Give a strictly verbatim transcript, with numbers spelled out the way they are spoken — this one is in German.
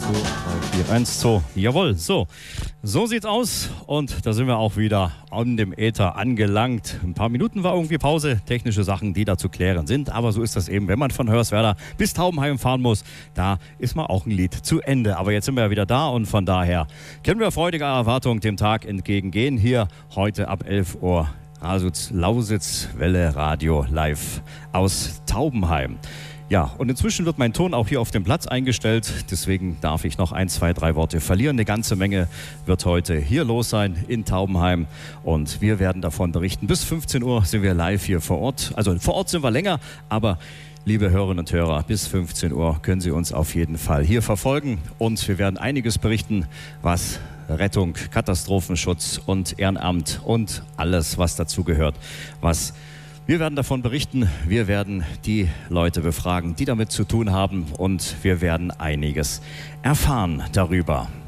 zwei, drei, vier, eins, zwei. Jawohl, so. So sieht's aus und da sind wir auch wieder an dem Äther angelangt. Ein paar Minuten war irgendwie Pause, technische Sachen, die da zu klären sind. Aber so ist das eben, wenn man von Hörswerda bis Taubenheim fahren muss, da ist mal auch ein Lied zu Ende. Aber jetzt sind wir ja wieder da und von daher können wir freudiger Erwartung dem Tag entgegengehen. Hier heute ab elf Uhr. Rasutz, Lausitz, Welle Radio live aus Taubenheim. Ja, und inzwischen wird mein Ton auch hier auf dem Platz eingestellt. Deswegen darf ich noch ein, zwei, drei Worte verlieren. Eine ganze Menge wird heute hier los sein in Taubenheim. Und wir werden davon berichten. Bis fünfzehn Uhr sind wir live hier vor Ort. Also vor Ort sind wir länger, aber liebe Hörerinnen und Hörer, bis fünfzehn Uhr können Sie uns auf jeden Fall hier verfolgen. Und wir werden einiges berichten, was Rettung, Katastrophenschutz und Ehrenamt und alles, was dazugehört, was wir werden davon berichten, wir werden die Leute befragen, die damit zu tun haben und wir werden einiges erfahren darüber.